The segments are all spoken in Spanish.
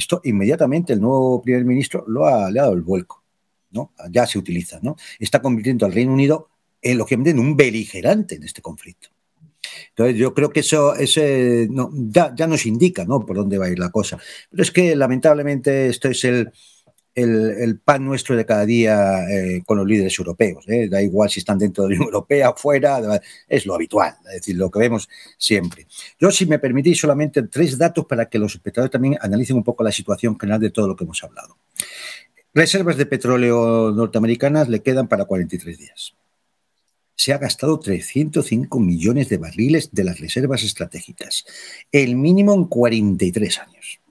esto inmediatamente el nuevo primer ministro le ha dado el vuelco, ¿no? Ya se utiliza, ¿no? Está convirtiendo al Reino Unido, lógicamente, en un beligerante en este conflicto. Entonces, yo creo que eso no, ya nos indica, ¿no?, por dónde va a ir la cosa. Pero es que, lamentablemente, esto es el pan nuestro de cada día con los líderes europeos. Da igual si están dentro de la Unión Europea, fuera, es lo habitual, es decir, lo que vemos siempre. Yo, si me permitís, solamente 3 datos para que los espectadores también analicen un poco la situación general de todo lo que hemos hablado. Reservas de petróleo norteamericanas le quedan para 43 días. Se ha gastado 305 millones de barriles de las reservas estratégicas, el mínimo en 43 años.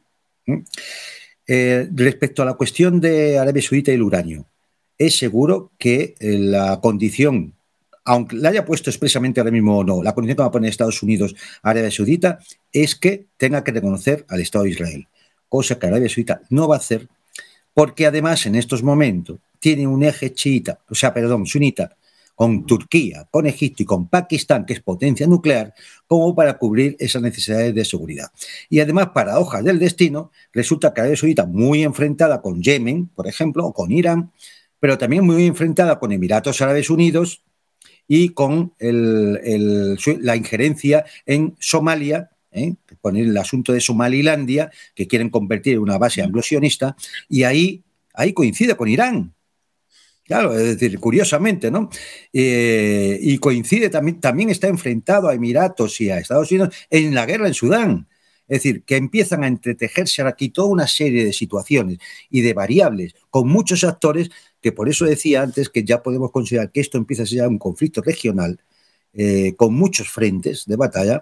Respecto a la cuestión de Arabia Saudita y el uranio, es seguro que la condición, aunque la haya puesto expresamente ahora mismo o no, la condición que va a poner Estados Unidos a Arabia Saudita es que tenga que reconocer al Estado de Israel, cosa que Arabia Saudita no va a hacer, porque además en estos momentos tiene un eje sunita, con Turquía, con Egipto y con Pakistán, que es potencia nuclear, como para cubrir esas necesidades de seguridad. Y además, paradojas del destino, resulta que Arabia Saudita muy enfrentada con Yemen, por ejemplo, o con Irán, pero también muy enfrentada con Emiratos Árabes Unidos y con la injerencia en Somalia, con el asunto de Somalilandia, que quieren convertir en una base anglo-sionista, y ahí coincide con Irán. Claro, es decir, curiosamente, ¿no? Y coincide también está enfrentado a Emiratos y a Estados Unidos en la guerra en Sudán. Es decir, que empiezan a entretejerse aquí toda una serie de situaciones y de variables con muchos actores que por eso decía antes que ya podemos considerar que esto empieza a ser un conflicto regional con muchos frentes de batalla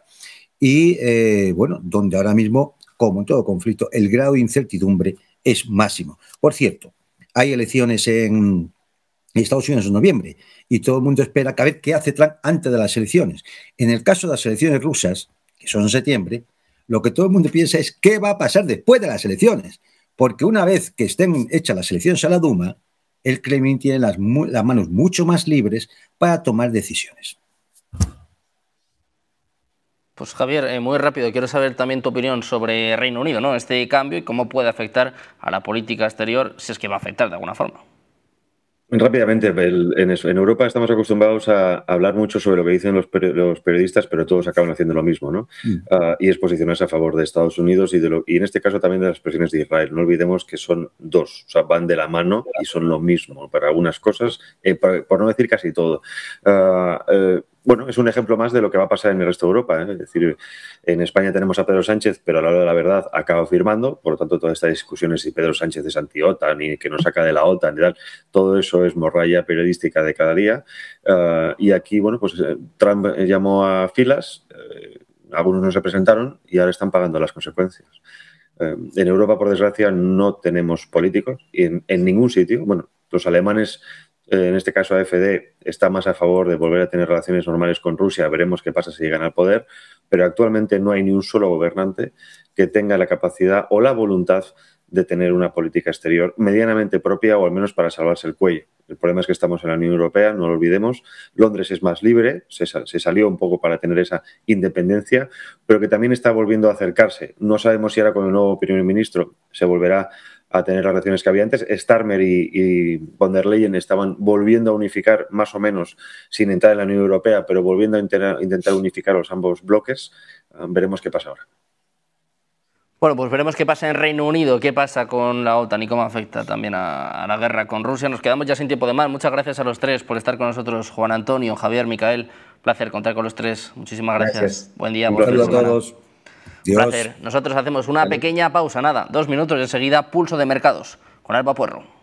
y, bueno, donde ahora mismo, como en todo conflicto, el grado de incertidumbre es máximo. Por cierto, hay elecciones en Estados Unidos en noviembre y todo el mundo espera a ver qué hace Trump antes de las elecciones. En el caso de las elecciones rusas, que son en septiembre, lo que todo el mundo piensa es qué va a pasar después de las elecciones, porque una vez que estén hechas las elecciones a la Duma, el Kremlin tiene las manos mucho más libres para tomar decisiones. Pues Javier, muy rápido, quiero saber también tu opinión sobre Reino Unido, ¿no? Este cambio y cómo puede afectar a la política exterior, si es que va a afectar de alguna forma. Rápidamente, en Europa estamos acostumbrados a hablar mucho sobre lo que dicen los periodistas, pero todos acaban haciendo lo mismo, ¿no? Y es posicionarse a favor de Estados Unidos y en este caso también de las presiones de Israel. No olvidemos que son dos, o sea, van de la mano y son lo mismo para algunas cosas, por no decir casi todo. Bueno, es un ejemplo más de lo que va a pasar en el resto de Europa. Es decir, en España tenemos a Pedro Sánchez, pero a la hora de la verdad acaba firmando. Por lo tanto, toda esta discusión de si Pedro Sánchez es anti-OTAN y que nos saca de la OTAN y tal, todo eso es morralla periodística de cada día. Y aquí, bueno, pues Trump llamó a filas, algunos no se presentaron y ahora están pagando las consecuencias. En Europa, por desgracia, no tenemos políticos y en ningún sitio. Bueno, los alemanes, en este caso AfD, está más a favor de volver a tener relaciones normales con Rusia. Veremos qué pasa si llegan al poder. Pero actualmente no hay ni un solo gobernante que tenga la capacidad o la voluntad de tener una política exterior medianamente propia o al menos para salvarse el cuello. El problema es que estamos en la Unión Europea, no lo olvidemos. Londres es más libre, se salió un poco para tener esa independencia, pero que también está volviendo a acercarse. No sabemos si ahora con el nuevo primer ministro se volverá a tener las relaciones que había antes. Starmer y von der Leyen estaban volviendo a unificar más o menos sin entrar en la Unión Europea, pero volviendo a intentar unificar los ambos bloques. Veremos qué pasa ahora. Bueno, pues veremos qué pasa en Reino Unido, qué pasa con la OTAN y cómo afecta también a la guerra con Rusia. Nos quedamos ya sin tiempo de más. Muchas gracias a los tres por estar con nosotros, Juan Antonio, Javier, Micael. Placer contar con los tres. Muchísimas gracias. Buen día. Un saludo a todos. Un placer. Nosotros hacemos una pequeña pausa, 2 minutos y enseguida Pulso de Mercados con Alba Puerro.